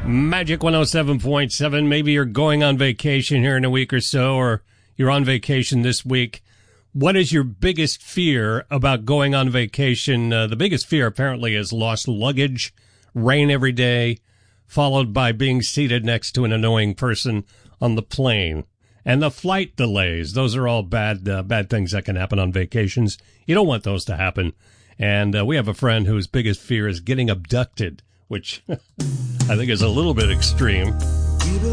Magic 107.7. Maybe you're going on vacation here in a week or so, or you're on vacation this week. What is your biggest fear about going on vacation? The biggest fear apparently is lost luggage, rain every day, followed by being seated next to an annoying person on the plane. And the flight delays. Those are all bad things that can happen on vacations. You don't want those to happen. And we have a friend whose biggest fear is getting abducted, which I think is a little bit extreme.